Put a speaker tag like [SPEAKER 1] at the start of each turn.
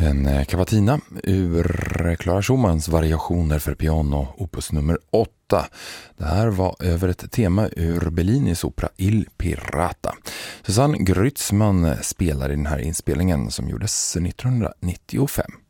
[SPEAKER 1] En cavatina ur Clara Schumanns variationer för piano, opus nummer 8. Det här var över ett tema ur Bellinis opera Il Pirata. Susanne Grützman spelar i den här inspelningen som gjordes 1995.